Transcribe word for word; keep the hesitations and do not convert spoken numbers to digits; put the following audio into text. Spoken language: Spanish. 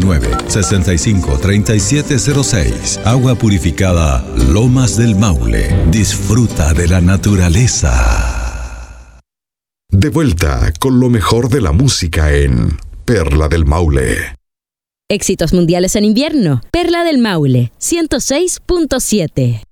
nueve, seis cinco, tres siete cero seis. Agua purificada Lomas del Maule. Disfruta de la naturaleza. De vuelta con lo mejor de la música en Perla del Maule. Éxitos mundiales en invierno. Perla del Maule, ciento seis punto siete.